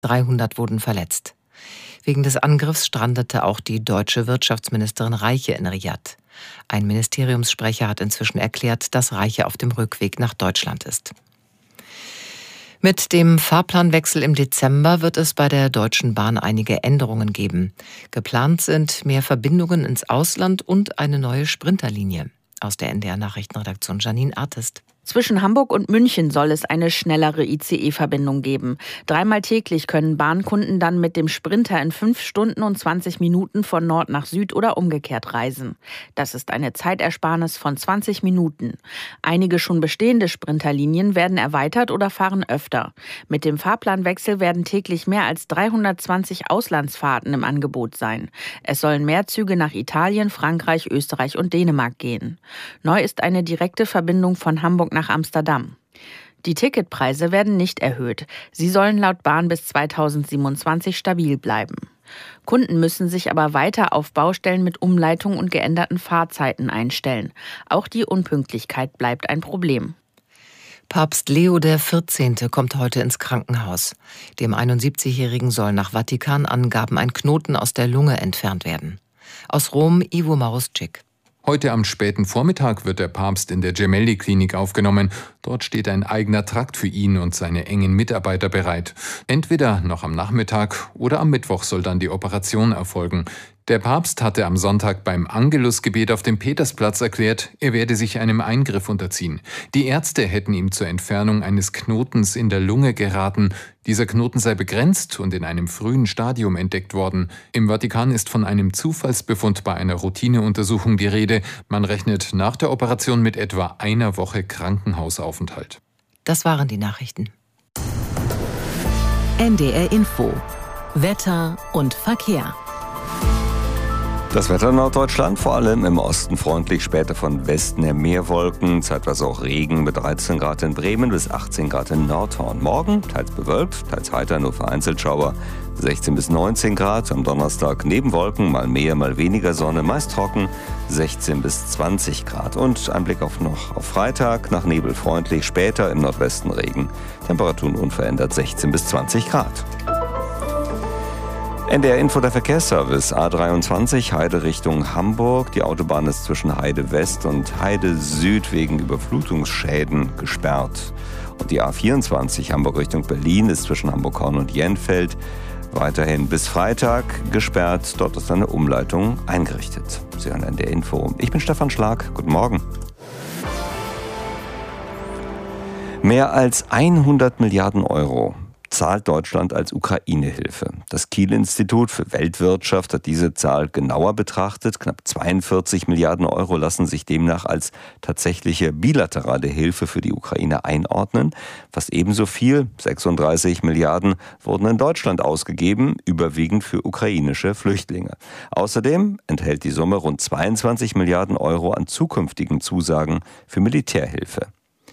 300 wurden verletzt. Wegen des Angriffs strandete auch die deutsche Wirtschaftsministerin Reiche in Riad. Ein Ministeriumssprecher hat inzwischen erklärt, dass Reiche auf dem Rückweg nach Deutschland ist. Mit dem Fahrplanwechsel im Dezember wird es bei der Deutschen Bahn einige Änderungen geben. Geplant sind mehr Verbindungen ins Ausland und eine neue Sprinterlinie. Aus der NDR-Nachrichtenredaktion Janine Artist. Zwischen Hamburg und München soll es eine schnellere ICE-Verbindung geben. 3-mal täglich können Bahnkunden dann mit dem Sprinter in 5 Stunden und 20 Minuten von Nord nach Süd oder umgekehrt reisen. Das ist eine Zeitersparnis von 20 Minuten. Einige schon bestehende Sprinterlinien werden erweitert oder fahren öfter. Mit dem Fahrplanwechsel werden täglich mehr als 320 Auslandsfahrten im Angebot sein. Es sollen mehr Züge nach Italien, Frankreich, Österreich und Dänemark gehen. Neu ist eine direkte Verbindung von Hamburg nach Amsterdam. Die Ticketpreise werden nicht erhöht. Sie sollen laut Bahn bis 2027 stabil bleiben. Kunden müssen sich aber weiter auf Baustellen mit Umleitung und geänderten Fahrzeiten einstellen. Auch die Unpünktlichkeit bleibt ein Problem. Papst Leo XIV. Kommt heute ins Krankenhaus. Dem 71-Jährigen soll nach Vatikanangaben ein Knoten aus der Lunge entfernt werden. Aus Rom Ivo Maruschik. Heute am späten Vormittag wird der Papst in der Gemelli-Klinik aufgenommen. Dort steht ein eigener Trakt für ihn und seine engen Mitarbeiter bereit. Entweder noch am Nachmittag oder am Mittwoch soll dann die Operation erfolgen. Der Papst hatte am Sonntag beim Angelusgebet auf dem Petersplatz erklärt, er werde sich einem Eingriff unterziehen. Die Ärzte hätten ihm zur Entfernung eines Knotens in der Lunge geraten. Dieser Knoten sei begrenzt und in einem frühen Stadium entdeckt worden. Im Vatikan ist von einem Zufallsbefund bei einer Routineuntersuchung die Rede. Man rechnet nach der Operation mit etwa einer Woche Krankenhausaufenthalt. Das waren die Nachrichten. NDR Info. Wetter und Verkehr. Das Wetter in Norddeutschland, vor allem im Osten freundlich, später von Westen her mehr Wolken, zeitweise auch Regen mit 13 Grad in Bremen bis 18 Grad in Nordhorn. Morgen teils bewölkt, teils heiter, nur vereinzelt Schauer, 16 bis 19 Grad. Am Donnerstag neben Wolken, mal mehr, mal weniger Sonne, meist trocken, 16 bis 20 Grad. Und ein Blick auf Freitag, nach Nebel freundlich, später im Nordwesten Regen, Temperaturen unverändert 16 bis 20 Grad. NDR Info, der Verkehrsservice. A23 Heide Richtung Hamburg. Die Autobahn ist zwischen Heide West und Heide Süd wegen Überflutungsschäden gesperrt. Und die A24 Hamburg Richtung Berlin ist zwischen Hamburg-Horn und Jenfeld weiterhin bis Freitag gesperrt. Dort ist eine Umleitung eingerichtet. Sie hören NDR Info. Ich bin Stefan Schlag. Guten Morgen. Mehr als 100 Milliarden Euro zahlt Deutschland als Ukraine-Hilfe. Das Kiel-Institut für Weltwirtschaft hat diese Zahl genauer betrachtet. Knapp 42 Milliarden Euro lassen sich demnach als tatsächliche bilaterale Hilfe für die Ukraine einordnen. Fast ebenso viel, 36 Milliarden, wurden in Deutschland ausgegeben, überwiegend für ukrainische Flüchtlinge. Außerdem enthält die Summe rund 22 Milliarden Euro an zukünftigen Zusagen für Militärhilfe.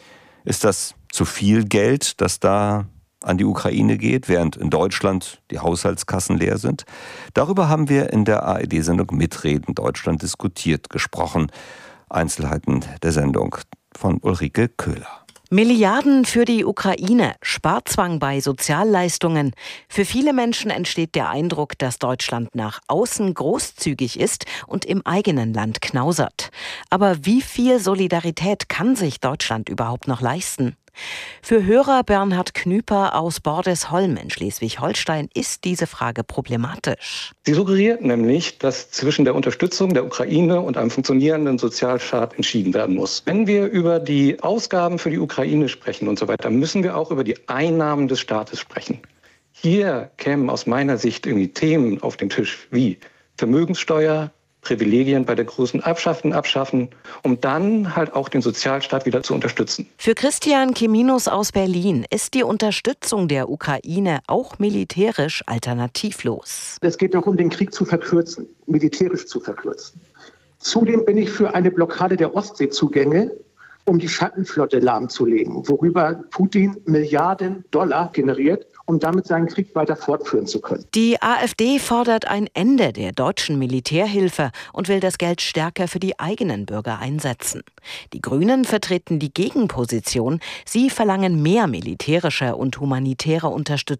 Ist das zu viel Geld, das da an die Ukraine geht, während in Deutschland die Haushaltskassen leer sind? Darüber haben wir in der ARD-Sendung Mitreden Deutschland diskutiert gesprochen. Einzelheiten der Sendung von Ulrike Köhler. Milliarden für die Ukraine, Sparzwang bei Sozialleistungen. Für viele Menschen entsteht der Eindruck, dass Deutschland nach außen großzügig ist und im eigenen Land knausert. Aber wie viel Solidarität kann sich Deutschland überhaupt noch leisten? Für Hörer Bernhard Knüper aus Bordesholm in Schleswig-Holstein ist diese Frage problematisch. Sie suggeriert nämlich, dass zwischen der Unterstützung der Ukraine und einem funktionierenden Sozialstaat entschieden werden muss. Wenn wir über die Ausgaben für die Ukraine sprechen und so weiter, müssen wir auch über die Einnahmen des Staates sprechen. Hier kämen aus meiner Sicht irgendwie Themen auf den Tisch wie Vermögenssteuer, Privilegien bei der großen abschaffen, um dann halt auch den Sozialstaat wieder zu unterstützen. Für Christian Kiminus aus Berlin ist die Unterstützung der Ukraine auch militärisch alternativlos. Es geht darum, den Krieg zu verkürzen, militärisch zu verkürzen. Zudem bin ich für eine Blockade der Ostseezugänge, um die Schattenflotte lahmzulegen, worüber Putin Milliarden Dollar generiert, um damit seinen Krieg weiter fortführen zu können. Die AfD fordert ein Ende der deutschen Militärhilfe und will das Geld stärker für die eigenen Bürger einsetzen. Die Grünen vertreten die Gegenposition. Sie verlangen mehr militärische und humanitäre Unterstützung.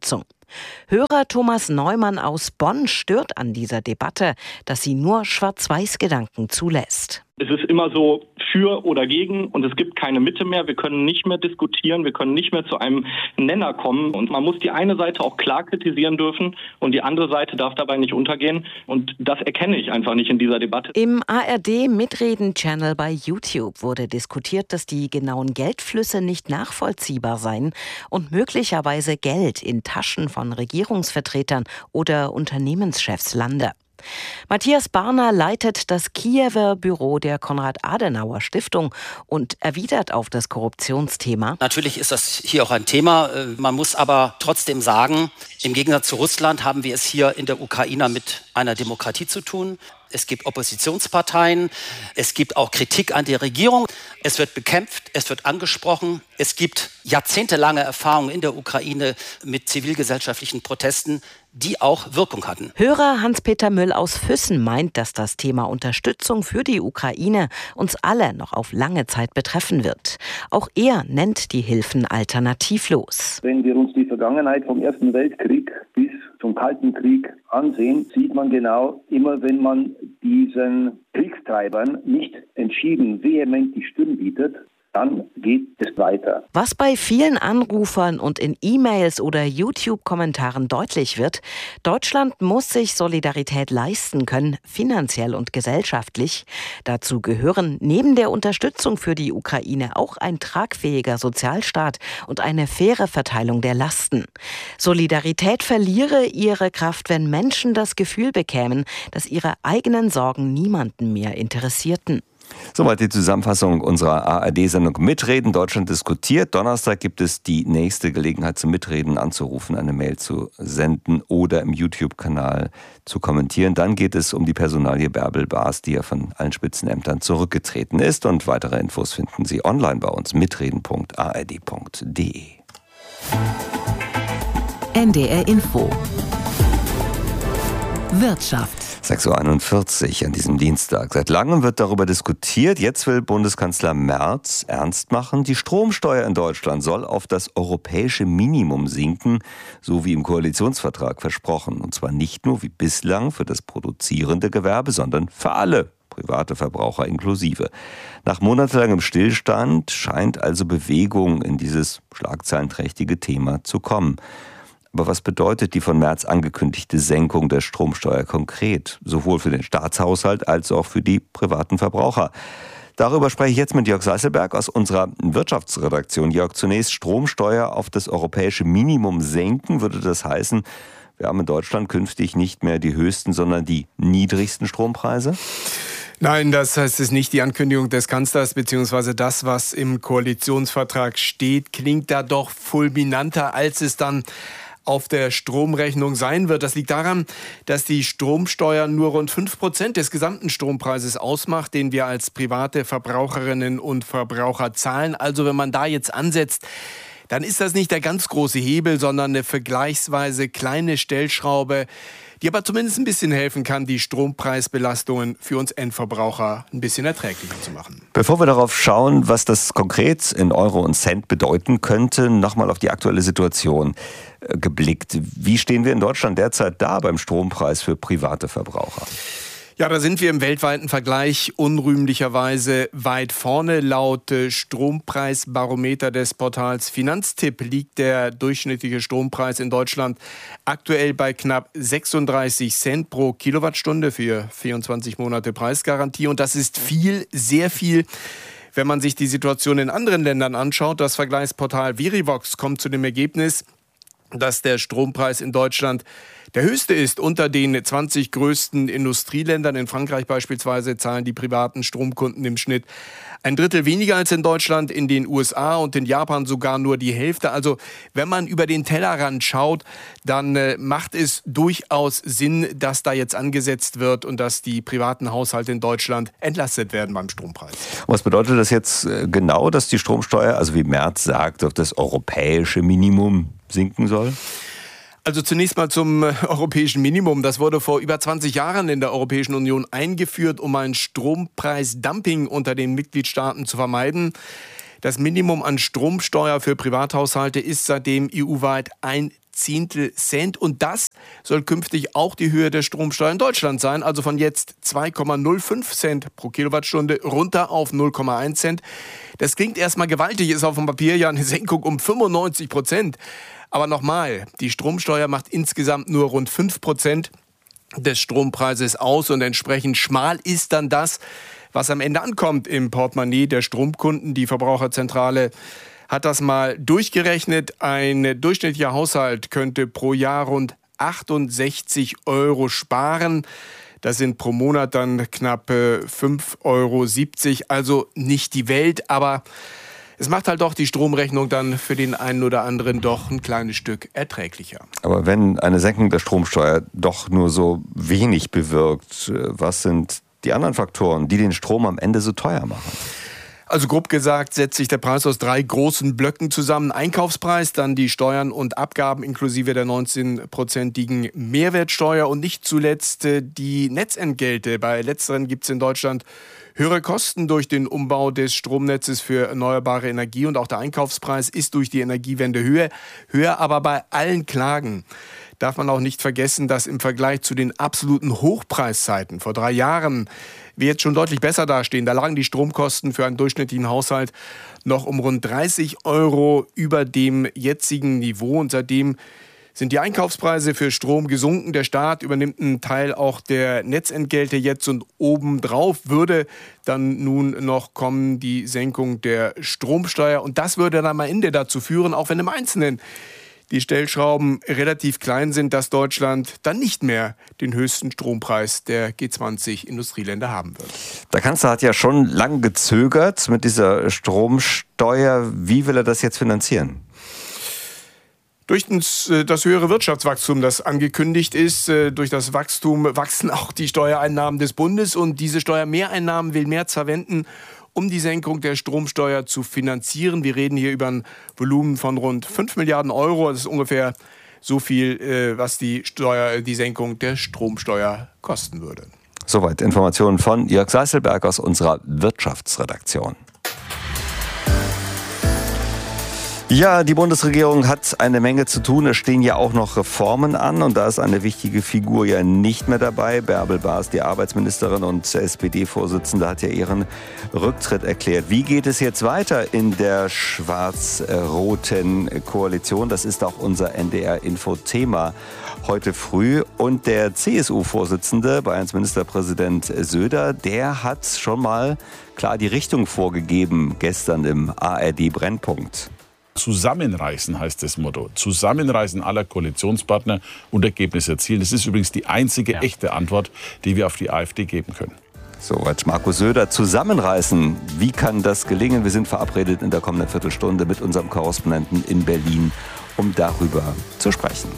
Hörer Thomas Neumann aus Bonn stört an dieser Debatte, dass sie nur Schwarz-Weiß-Gedanken zulässt. Es ist immer so für oder gegen und es gibt keine Mitte mehr. Wir können nicht mehr diskutieren, wir können nicht mehr zu einem Nenner kommen. Und man muss die eine Seite auch klar kritisieren dürfen und die andere Seite darf dabei nicht untergehen. Und das erkenne ich einfach nicht in dieser Debatte. Im ARD-Mitreden-Channel bei YouTube wurde diskutiert, dass die genauen Geldflüsse nicht nachvollziehbar seien und möglicherweise Geld in Taschen von Regierungsvertretern oder Unternehmenschefs lande. Matthias Barner leitet das Kiewer Büro der Konrad-Adenauer-Stiftung und erwidert auf das Korruptionsthema. Natürlich ist das hier auch ein Thema. Man muss aber trotzdem sagen, im Gegensatz zu Russland haben wir es hier in der Ukraine mit einer Demokratie zu tun. Es gibt Oppositionsparteien, es gibt auch Kritik an der Regierung. Es wird bekämpft, es wird angesprochen. Es gibt jahrzehntelange Erfahrungen in der Ukraine mit zivilgesellschaftlichen Protesten, die auch Wirkung hatten. Hörer Hans-Peter Müll aus Füssen meint, dass das Thema Unterstützung für die Ukraine uns alle noch auf lange Zeit betreffen wird. Auch er nennt die Hilfen alternativlos. Wenn wir uns die Vergangenheit vom Ersten Weltkrieg bis zum Kalten Krieg ansehen, sieht man genau, immer wenn man diesen Kriegstreibern nicht entschieden vehement die Stirn bietet, dann geht es weiter. Was bei vielen Anrufern und in E-Mails oder YouTube-Kommentaren deutlich wird, Deutschland muss sich Solidarität leisten können, finanziell und gesellschaftlich. Dazu gehören neben der Unterstützung für die Ukraine auch ein tragfähiger Sozialstaat und eine faire Verteilung der Lasten. Solidarität verliere ihre Kraft, wenn Menschen das Gefühl bekämen, dass ihre eigenen Sorgen niemanden mehr interessierten. Soweit die Zusammenfassung unserer ARD-Sendung Mitreden. Deutschland diskutiert. Donnerstag gibt es die nächste Gelegenheit zum Mitreden, anzurufen, eine Mail zu senden oder im YouTube-Kanal zu kommentieren. Dann geht es um die Personalie Bärbel Baas, die ja von allen Spitzenämtern zurückgetreten ist. Und weitere Infos finden Sie online bei uns, mitreden.ard.de. NDR Info. Wirtschaft. 6.41 Uhr an diesem Dienstag. Seit langem wird darüber diskutiert. Jetzt will Bundeskanzler Merz ernst machen. Die Stromsteuer in Deutschland soll auf das europäische Minimum sinken, so wie im Koalitionsvertrag versprochen. Und zwar nicht nur wie bislang für das produzierende Gewerbe, sondern für alle, private Verbraucher inklusive. Nach monatelangem Stillstand scheint also Bewegung in dieses schlagzeilenträchtige Thema zu kommen. Aber was bedeutet die von Merz angekündigte Senkung der Stromsteuer konkret, sowohl für den Staatshaushalt als auch für die privaten Verbraucher? Darüber spreche ich jetzt mit Jörg Seißelberg aus unserer Wirtschaftsredaktion. Jörg, zunächst Stromsteuer auf das europäische Minimum senken, würde das heißen, wir haben in Deutschland künftig nicht mehr die höchsten, sondern die niedrigsten Strompreise? Nein, das heißt es nicht. Die Ankündigung des Kanzlers bzw. das, was im Koalitionsvertrag steht, klingt da doch fulminanter, als es dann auf der Stromrechnung sein wird. Das liegt daran, dass die Stromsteuer nur rund 5% des gesamten Strompreises ausmacht, den wir als private Verbraucherinnen und Verbraucher zahlen. Also wenn man da jetzt ansetzt, dann ist das nicht der ganz große Hebel, sondern eine vergleichsweise kleine Stellschraube, die aber zumindest ein bisschen helfen kann, die Strompreisbelastungen für uns Endverbraucher ein bisschen erträglicher zu machen. Bevor wir darauf schauen, was das konkret in Euro und Cent bedeuten könnte, nochmal auf die aktuelle Situation geblickt. Wie stehen wir in Deutschland derzeit da beim Strompreis für private Verbraucher? Ja, da sind wir im weltweiten Vergleich unrühmlicherweise weit vorne. Laut Strompreisbarometer des Portals Finanztipp liegt der durchschnittliche Strompreis in Deutschland aktuell bei knapp 36 Cent pro Kilowattstunde für 24 Monate Preisgarantie. Und das ist viel, sehr viel. Wenn man sich die Situation in anderen Ländern anschaut, das Vergleichsportal Verivox kommt zu dem Ergebnis, dass der Strompreis in Deutschland der höchste ist unter den 20 größten Industrieländern. In Frankreich beispielsweise zahlen die privaten Stromkunden im Schnitt ein Drittel weniger als in Deutschland, in den USA und in Japan sogar nur die Hälfte. Also wenn man über den Tellerrand schaut, dann macht es durchaus Sinn, dass da jetzt angesetzt wird und dass die privaten Haushalte in Deutschland entlastet werden beim Strompreis. Was bedeutet das jetzt genau, dass die Stromsteuer, also wie Merz sagt, auf das europäische Minimum sinken soll? Also zunächst mal zum europäischen Minimum. Das wurde vor über 20 Jahren in der Europäischen Union eingeführt, um ein Strompreisdumping unter den Mitgliedstaaten zu vermeiden. Das Minimum an Stromsteuer für Privathaushalte ist seitdem EU-weit 1 Zehntel Cent. Und das soll künftig auch die Höhe der Stromsteuer in Deutschland sein. Also von jetzt 2,05 Cent pro Kilowattstunde runter auf 0,1 Cent. Das klingt erstmal gewaltig, ist auf dem Papier ja eine Senkung um 95%. Aber nochmal, die Stromsteuer macht insgesamt nur rund 5% des Strompreises aus und entsprechend schmal ist dann das, was am Ende ankommt im Portemonnaie der Stromkunden. Die Verbraucherzentrale hat das mal durchgerechnet. Ein durchschnittlicher Haushalt könnte pro Jahr rund 68 € sparen. Das sind pro Monat dann knapp 5,70 €. Also nicht die Welt, aber es macht halt doch die Stromrechnung dann für den einen oder anderen doch ein kleines Stück erträglicher. Aber wenn eine Senkung der Stromsteuer doch nur so wenig bewirkt, was sind die anderen Faktoren, die den Strom am Ende so teuer machen? Also grob gesagt setzt sich der Preis aus 3 großen Blöcken zusammen. Einkaufspreis, dann die Steuern und Abgaben inklusive der 19%igen Mehrwertsteuer und nicht zuletzt die Netzentgelte. Bei letzteren gibt es in Deutschland höhere Kosten durch den Umbau des Stromnetzes für erneuerbare Energie und auch der Einkaufspreis ist durch die Energiewende höher, aber bei allen Klagen darf man auch nicht vergessen, dass im Vergleich zu den absoluten Hochpreiszeiten vor 3 Jahren wir jetzt schon deutlich besser dastehen. Da lagen die Stromkosten für einen durchschnittlichen Haushalt noch um rund 30 € über dem jetzigen Niveau. Und seitdem sind die Einkaufspreise für Strom gesunken. Der Staat übernimmt einen Teil auch der Netzentgelte jetzt und obendrauf würde dann nun noch kommen die Senkung der Stromsteuer. Und das würde dann am Ende dazu führen, auch wenn im Einzelnen die Stellschrauben relativ klein sind, dass Deutschland dann nicht mehr den höchsten Strompreis der G20-Industrieländer haben wird. Der Kanzler hat ja schon lang gezögert mit dieser Stromsteuer. Wie will er das jetzt finanzieren? Durch das höhere Wirtschaftswachstum, das angekündigt ist, durch das Wachstum wachsen auch die Steuereinnahmen des Bundes und diese Steuermehreinnahmen will Merz verwenden, um die Senkung der Stromsteuer zu finanzieren. Wir reden hier über ein Volumen von rund 5 Milliarden €. Das ist ungefähr so viel, was die Senkung der Stromsteuer kosten würde. Soweit Informationen von Jörg Seißelberg aus unserer Wirtschaftsredaktion. Ja, die Bundesregierung hat eine Menge zu tun. Es stehen ja auch noch Reformen an und da ist eine wichtige Figur ja nicht mehr dabei. Bärbel Baas, die Arbeitsministerin und SPD-Vorsitzende, hat ja ihren Rücktritt erklärt. Wie geht es jetzt weiter in der schwarz-roten Koalition? Das ist auch unser NDR-Info-Thema heute früh. Und der CSU-Vorsitzende, Bayerns Ministerpräsident Söder, der hat schon mal klar die Richtung vorgegeben gestern im ARD-Brennpunkt. Zusammenreißen heißt das Motto. Zusammenreißen aller Koalitionspartner und Ergebnisse erzielen. Das ist übrigens die einzige echte Antwort, die wir auf die AfD geben können. Soweit Markus Söder. Zusammenreißen. Wie kann das gelingen? Wir sind verabredet in der kommenden Viertelstunde mit unserem Korrespondenten in Berlin, um darüber zu sprechen.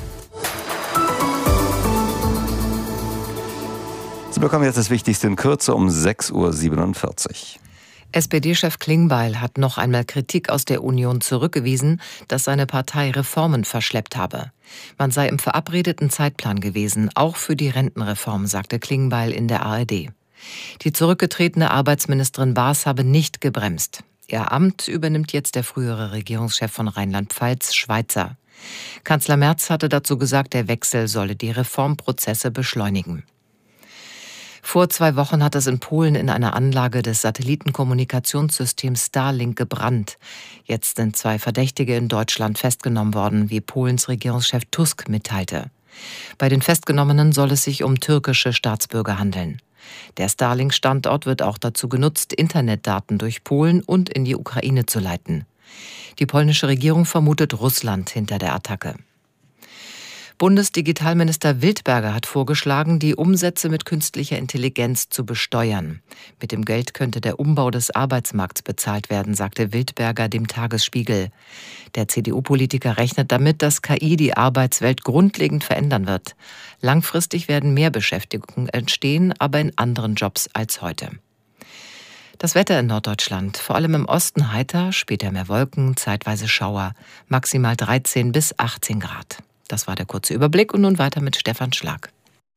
Sie bekommen jetzt das Wichtigste in Kürze um 6:47 Uhr. SPD-Chef Klingbeil hat noch einmal Kritik aus der Union zurückgewiesen, dass seine Partei Reformen verschleppt habe. Man sei im verabredeten Zeitplan gewesen, auch für die Rentenreform, sagte Klingbeil in der ARD. Die zurückgetretene Arbeitsministerin Baas habe nicht gebremst. Ihr Amt übernimmt jetzt der frühere Regierungschef von Rheinland-Pfalz, Schweizer. Kanzler Merz hatte dazu gesagt, der Wechsel solle die Reformprozesse beschleunigen. Vor 2 Wochen hat es in Polen in einer Anlage des Satellitenkommunikationssystems Starlink gebrannt. Jetzt sind 2 Verdächtige in Deutschland festgenommen worden, wie Polens Regierungschef Tusk mitteilte. Bei den Festgenommenen soll es sich um türkische Staatsbürger handeln. Der Starlink-Standort wird auch dazu genutzt, Internetdaten durch Polen und in die Ukraine zu leiten. Die polnische Regierung vermutet Russland hinter der Attacke. Bundesdigitalminister Wildberger hat vorgeschlagen, die Umsätze mit künstlicher Intelligenz zu besteuern. Mit dem Geld könnte der Umbau des Arbeitsmarkts bezahlt werden, sagte Wildberger dem Tagesspiegel. Der CDU-Politiker rechnet damit, dass KI die Arbeitswelt grundlegend verändern wird. Langfristig werden mehr Beschäftigungen entstehen, aber in anderen Jobs als heute. Das Wetter in Norddeutschland, vor allem im Osten heiter, später mehr Wolken, zeitweise Schauer, maximal 13 bis 18 Grad. Das war der kurze Überblick und nun weiter mit Stefan Schlag.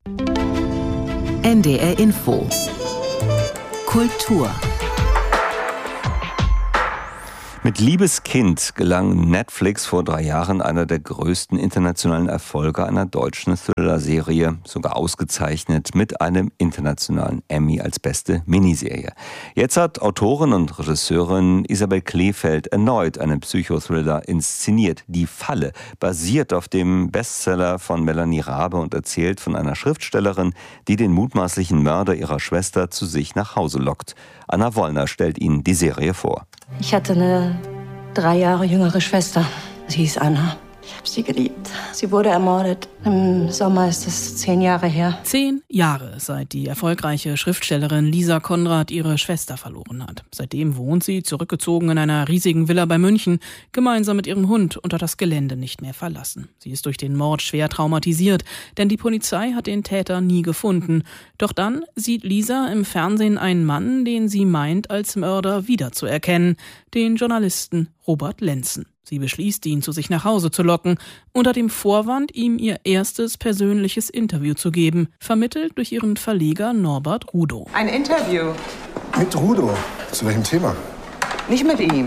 NDR Info. Kultur. Mit Liebeskind gelang Netflix vor 3 Jahren einer der größten internationalen Erfolge einer deutschen Thriller-Serie, sogar ausgezeichnet mit einem internationalen Emmy als beste Miniserie. Jetzt hat Autorin und Regisseurin Isabel Kleefeld erneut einen Psychothriller inszeniert. Die Falle basiert auf dem Bestseller von Melanie Rabe und erzählt von einer Schriftstellerin, die den mutmaßlichen Mörder ihrer Schwester zu sich nach Hause lockt. Anna Wollner stellt Ihnen die Serie vor. Ich hatte eine 3 Jahre jüngere Schwester. Sie hieß Anna. Ich habe sie geliebt. Sie wurde ermordet. Im Sommer ist es 10 Jahre her. 10 Jahre, seit die erfolgreiche Schriftstellerin Lisa Konrad ihre Schwester verloren hat. Seitdem wohnt sie, zurückgezogen in einer riesigen Villa bei München, gemeinsam mit ihrem Hund und hat das Gelände nicht mehr verlassen. Sie ist durch den Mord schwer traumatisiert, denn die Polizei hat den Täter nie gefunden. Doch dann sieht Lisa im Fernsehen einen Mann, den sie meint, als Mörder wiederzuerkennen, den Journalisten Robert Lenzen. Sie beschließt, ihn zu sich nach Hause zu locken, unter dem Vorwand, ihm ihr erstes persönliches Interview zu geben, vermittelt durch ihren Verleger Norbert Rudow. Ein Interview? Mit Rudow? Zu welchem Thema? Nicht mit ihm,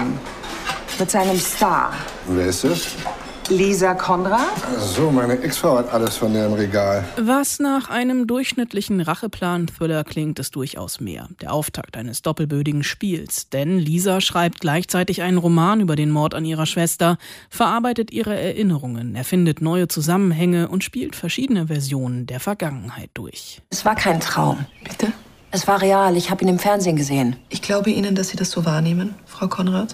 mit seinem Star. Wer ist das? Lisa Konrad? So, meine Ex-Frau hat alles von der im Regal. Was nach einem durchschnittlichen Racheplan-Thriller klingt, ist durchaus mehr. Der Auftakt eines doppelbödigen Spiels. Denn Lisa schreibt gleichzeitig einen Roman über den Mord an ihrer Schwester, verarbeitet ihre Erinnerungen, erfindet neue Zusammenhänge und spielt verschiedene Versionen der Vergangenheit durch. Es war kein Traum. Bitte? Es war real. Ich habe ihn im Fernsehen gesehen. Ich glaube Ihnen, dass Sie das so wahrnehmen, Frau Konrad.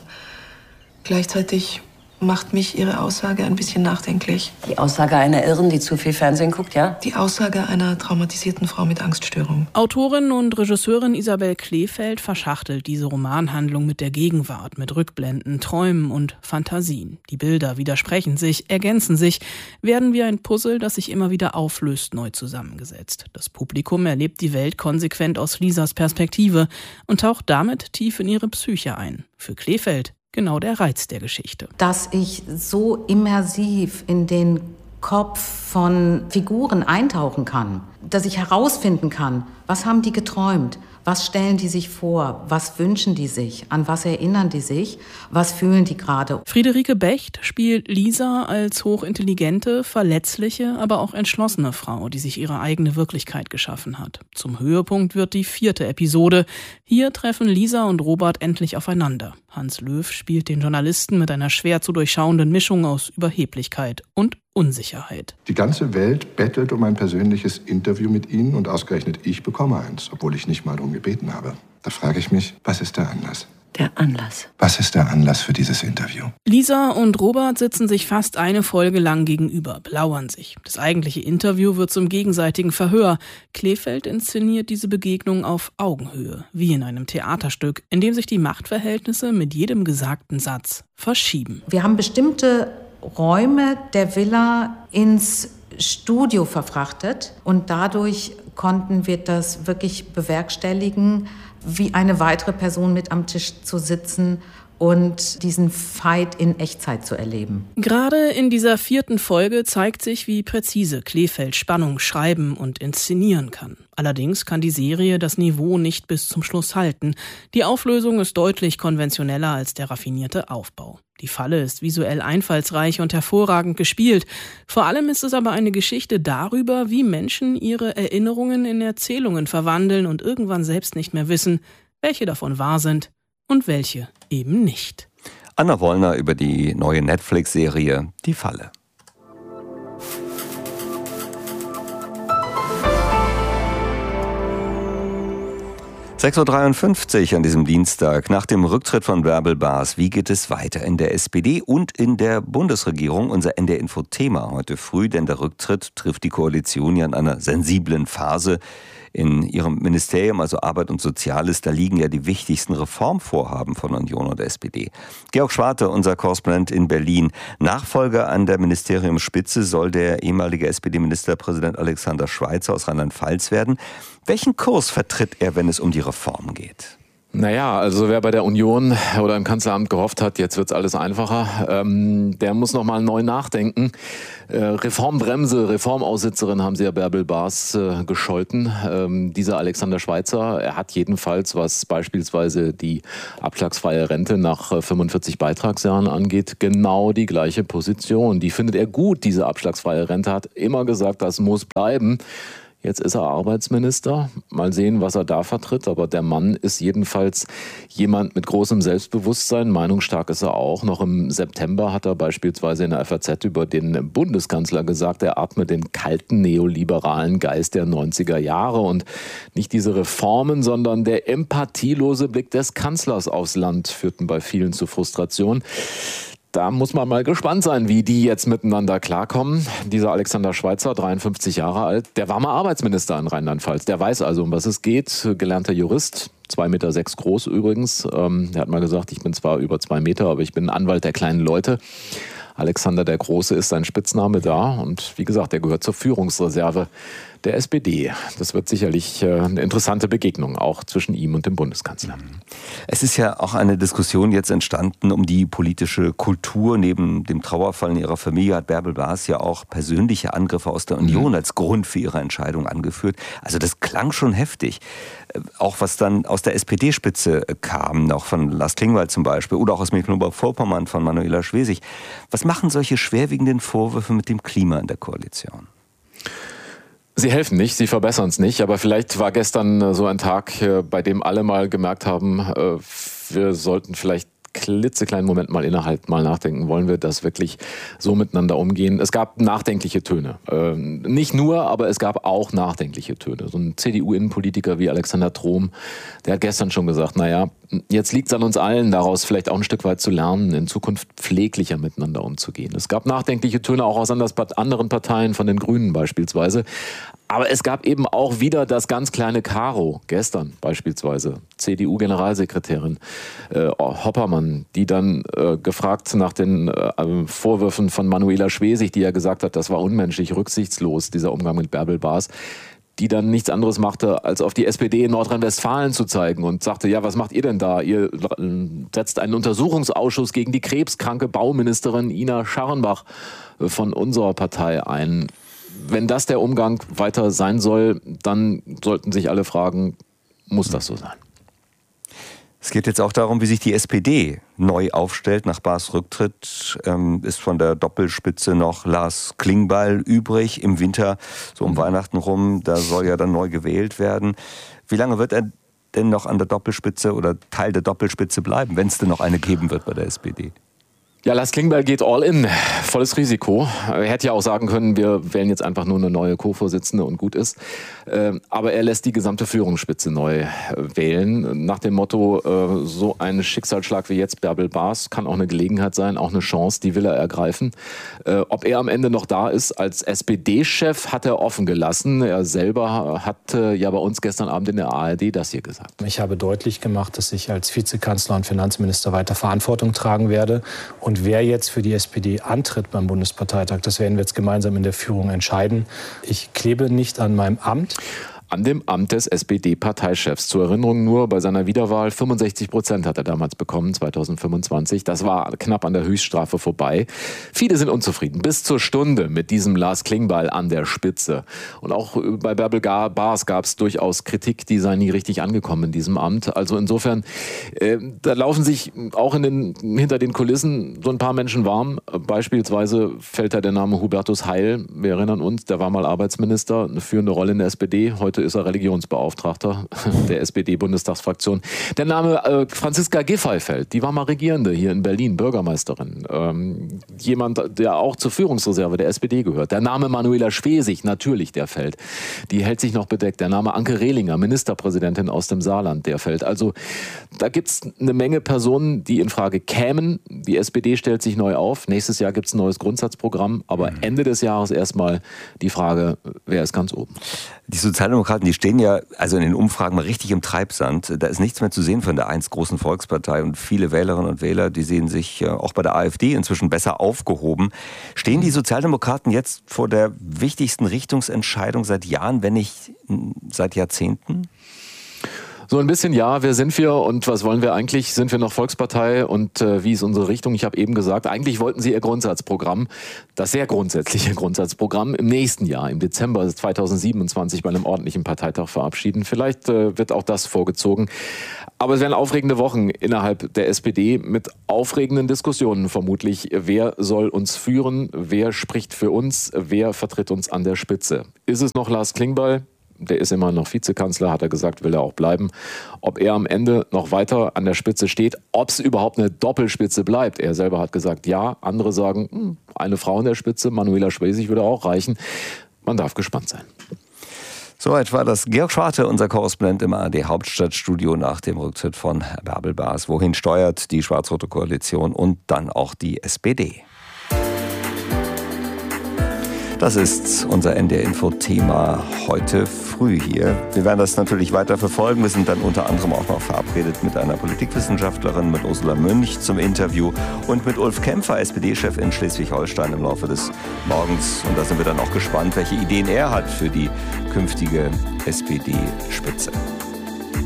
Gleichzeitig macht mich Ihre Aussage ein bisschen nachdenklich. Die Aussage einer Irren, die zu viel Fernsehen guckt, ja? Die Aussage einer traumatisierten Frau mit Angststörung. Autorin und Regisseurin Isabel Kleefeld verschachtelt diese Romanhandlung mit der Gegenwart, mit Rückblenden, Träumen und Fantasien. Die Bilder widersprechen sich, ergänzen sich, werden wie ein Puzzle, das sich immer wieder auflöst, neu zusammengesetzt. Das Publikum erlebt die Welt konsequent aus Lisas Perspektive und taucht damit tief in ihre Psyche ein. Für Kleefeld genau der Reiz der Geschichte. Dass ich so immersiv in den Kopf von Figuren eintauchen kann, dass ich herausfinden kann, was haben die geträumt, was stellen die sich vor, was wünschen die sich, an was erinnern die sich, was fühlen die gerade. Friederike Becht spielt Lisa als hochintelligente, verletzliche, aber auch entschlossene Frau, die sich ihre eigene Wirklichkeit geschaffen hat. Zum Höhepunkt wird die 4. Episode. Hier treffen Lisa und Robert endlich aufeinander. Hans Löw spielt den Journalisten mit einer schwer zu durchschauenden Mischung aus Überheblichkeit und Unsicherheit. Die ganze Welt bettelt um ein persönliches Interview mit Ihnen und ausgerechnet ich bekomme eins, obwohl ich nicht mal darum gebeten habe. Da frage ich mich, was ist der Anlass? Der Anlass. Was ist der Anlass für dieses Interview? Lisa und Robert sitzen sich fast eine Folge lang gegenüber, belauern sich. Das eigentliche Interview wird zum gegenseitigen Verhör. Kleefeld inszeniert diese Begegnung auf Augenhöhe, wie in einem Theaterstück, in dem sich die Machtverhältnisse mit jedem gesagten Satz verschieben. Wir haben bestimmte Räume der Villa ins Studio verfrachtet und dadurch konnten wir das wirklich bewerkstelligen, wie eine weitere Person mit am Tisch zu sitzen und diesen Fight in Echtzeit zu erleben. Gerade in dieser 4. Folge zeigt sich, wie präzise Kleefeld Spannung schreiben und inszenieren kann. Allerdings kann die Serie das Niveau nicht bis zum Schluss halten. Die Auflösung ist deutlich konventioneller als der raffinierte Aufbau. Die Falle ist visuell einfallsreich und hervorragend gespielt. Vor allem ist es aber eine Geschichte darüber, wie Menschen ihre Erinnerungen in Erzählungen verwandeln und irgendwann selbst nicht mehr wissen, welche davon wahr sind und welche eben nicht. Anna Wollner über die neue Netflix-Serie Die Falle. (6:53 Uhr) an diesem Dienstag. Nach dem Rücktritt von Bärbel Baas, wie geht es weiter in der SPD und in der Bundesregierung? Unser NDR-Info-Thema heute früh, denn der Rücktritt trifft die Koalition ja in einer sensiblen Phase. In ihrem Ministerium, also Arbeit und Soziales, da liegen ja die wichtigsten Reformvorhaben von Union und SPD. Georg Schwarte, unser Korrespondent in Berlin. Nachfolger an der Ministeriumsspitze soll der ehemalige SPD-Ministerpräsident Alexander Schweitzer aus Rheinland-Pfalz werden. Welchen Kurs vertritt er, wenn es um die Reform geht? Naja, also wer bei der Union oder im Kanzleramt gehofft hat, jetzt wird's alles einfacher, der muss noch mal neu nachdenken. Reformbremse, Reformaussitzerin haben sie ja Bärbel Baas gescholten. Dieser Alexander Schweitzer, er hat jedenfalls, was beispielsweise die abschlagsfreie Rente nach 45 Beitragsjahren angeht, genau die gleiche Position. Die findet er gut, diese abschlagsfreie Rente, hat immer gesagt, das muss bleiben. Jetzt ist er Arbeitsminister. Mal sehen, was er da vertritt. Aber der Mann ist jedenfalls jemand mit großem Selbstbewusstsein. Meinungsstark ist er auch. Noch im September hat er beispielsweise in der FAZ über den Bundeskanzler gesagt, er atme den kalten neoliberalen Geist der 90er Jahre. Und nicht diese Reformen, sondern der empathielose Blick des Kanzlers aufs Land führten bei vielen zu Frustration. Da muss man mal gespannt sein, wie die jetzt miteinander klarkommen. Dieser Alexander Schweitzer, 53 Jahre alt, der war mal Arbeitsminister in Rheinland-Pfalz. Der weiß also, um was es geht. Gelernter Jurist, 2,6 Meter groß übrigens. Er hat mal gesagt, ich bin zwar über 2 Meter, aber ich bin Anwalt der kleinen Leute. Alexander der Große ist sein Spitzname da. Und wie gesagt, er gehört zur Führungsreserve der SPD. Das wird sicherlich eine interessante Begegnung, auch zwischen ihm und dem Bundeskanzler. Es ist ja auch eine Diskussion jetzt entstanden um die politische Kultur. Neben dem Trauerfall in ihrer Familie hat Bärbel Baas ja auch persönliche Angriffe aus der Union als Grund für ihre Entscheidung angeführt. Also das klang schon heftig. Auch was dann aus der SPD-Spitze kam, auch von Lars Klingbeil zum Beispiel, oder auch aus Mecklenburg-Vorpommern von Manuela Schwesig. Was machen solche schwerwiegenden Vorwürfe mit dem Klima in der Koalition? Sie helfen nicht, sie verbessern es nicht, aber vielleicht war gestern so ein Tag, bei dem alle mal gemerkt haben, wir sollten vielleicht klitzekleinen Moment mal innehalten, mal nachdenken, wollen wir das wirklich so miteinander umgehen? Es gab nachdenkliche Töne. Nicht nur, aber es gab auch nachdenkliche Töne. So ein CDU-Innenpolitiker wie Alexander Trom, der hat gestern schon gesagt, naja, jetzt liegt es an uns allen, daraus vielleicht auch ein Stück weit zu lernen, in Zukunft pfleglicher miteinander umzugehen. Es gab nachdenkliche Töne auch aus anderen Parteien, von den Grünen beispielsweise. Aber es gab eben auch wieder das ganz kleine Karo, gestern beispielsweise, CDU-Generalsekretärin Hoppermann, die dann gefragt nach den Vorwürfen von Manuela Schwesig, die ja gesagt hat, das war unmenschlich, rücksichtslos, dieser Umgang mit Bärbel Baas, die dann nichts anderes machte, als auf die SPD in Nordrhein-Westfalen zu zeigen und sagte, ja, was macht ihr denn da? Ihr setzt einen Untersuchungsausschuss gegen die krebskranke Bauministerin Ina Scharrenbach von unserer Partei ein. Wenn das der Umgang weiter sein soll, dann sollten sich alle fragen, muss das so sein? Es geht jetzt auch darum, wie sich die SPD neu aufstellt. Nach Baas Rücktritt ist von der Doppelspitze noch Lars Klingbeil übrig. Im Winter, so um Weihnachten rum, da soll ja dann neu gewählt werden. Wie lange wird er denn noch an der Doppelspitze oder Teil der Doppelspitze bleiben, wenn es denn noch eine geben wird bei der SPD? Ja, Lars Klingbeil geht all in, volles Risiko. Er hätte ja auch sagen können, wir wählen jetzt einfach nur eine neue Co-Vorsitzende und gut ist. Aber er lässt die gesamte Führungsspitze neu wählen. Nach dem Motto, so ein Schicksalsschlag wie jetzt Bärbel Baas kann auch eine Gelegenheit sein, auch eine Chance, die will er ergreifen. Ob er am Ende noch da ist als SPD-Chef, hat er offen gelassen. Er selber hat ja bei uns gestern Abend in der ARD das hier gesagt. Ich habe deutlich gemacht, dass ich als Vizekanzler und Finanzminister weiter Verantwortung tragen werde. Und wer jetzt für die SPD antritt beim Bundesparteitag, das werden wir jetzt gemeinsam in der Führung entscheiden. Ich klebe nicht an meinem Amt. An dem Amt des SPD-Parteichefs. Zur Erinnerung nur, bei seiner Wiederwahl 65% hat er damals bekommen, 2025. Das war knapp an der Höchststrafe vorbei. Viele sind unzufrieden, bis zur Stunde mit diesem Lars Klingbeil an der Spitze. Und auch bei Bärbel Baas gab es durchaus Kritik, die sei nie richtig angekommen in diesem Amt. Also insofern, da laufen sich auch hinter den Kulissen so ein paar Menschen warm. Beispielsweise fällt da der Name Hubertus Heil. Wir erinnern uns, der war mal Arbeitsminister, eine führende Rolle in der SPD. Heute ist er Religionsbeauftragter der SPD-Bundestagsfraktion. Der Name Franziska Giffey fällt. Die war mal Regierende hier in Berlin, Bürgermeisterin. Jemand, der auch zur Führungsreserve der SPD gehört. Der Name Manuela Schwesig, natürlich, der fällt. Die hält sich noch bedeckt. Der Name Anke Rehlinger, Ministerpräsidentin aus dem Saarland, der fällt. Also da gibt es eine Menge Personen, die in Frage kämen. Die SPD stellt sich neu auf. Nächstes Jahr gibt es ein neues Grundsatzprogramm. Aber Ende des Jahres erstmal die Frage, wer ist ganz oben? Die Sozialdemokraten, die stehen ja also in den Umfragen mal richtig im Treibsand. Da ist nichts mehr zu sehen von der einst großen Volkspartei. Und viele Wählerinnen und Wähler, die sehen sich auch bei der AfD inzwischen besser aufgehoben. Stehen die Sozialdemokraten jetzt vor der wichtigsten Richtungsentscheidung seit Jahren, wenn nicht seit Jahrzehnten? So ein bisschen, ja, wer sind wir und was wollen wir eigentlich? Sind wir noch Volkspartei und wie ist unsere Richtung? Ich habe eben gesagt, eigentlich wollten sie ihr Grundsatzprogramm, das sehr grundsätzliche Grundsatzprogramm, im nächsten Jahr, im Dezember 2027 bei einem ordentlichen Parteitag verabschieden. Vielleicht wird auch das vorgezogen. Aber es werden aufregende Wochen innerhalb der SPD mit aufregenden Diskussionen vermutlich. Wer soll uns führen? Wer spricht für uns? Wer vertritt uns an der Spitze? Ist es noch Lars Klingbeil? Der ist immer noch Vizekanzler, hat er gesagt, will er auch bleiben. Ob er am Ende noch weiter an der Spitze steht, ob es überhaupt eine Doppelspitze bleibt. Er selber hat gesagt, ja. Andere sagen, eine Frau in der Spitze, Manuela Schwesig würde auch reichen. Man darf gespannt sein. Soweit war das Georg Schwarte, unser Korrespondent im ARD-Hauptstadtstudio nach dem Rücktritt von Bärbel Baas. Wohin steuert die schwarz-rote Koalition und dann auch die SPD? Das ist unser NDR-Info-Thema heute früh hier. Wir werden das natürlich weiter verfolgen. Wir sind dann unter anderem auch noch verabredet mit einer Politikwissenschaftlerin, mit Ursula Münch zum Interview und mit Ulf Kämpfer, SPD-Chef in Schleswig-Holstein im Laufe des Morgens. Und da sind wir dann auch gespannt, welche Ideen er hat für die künftige SPD-Spitze.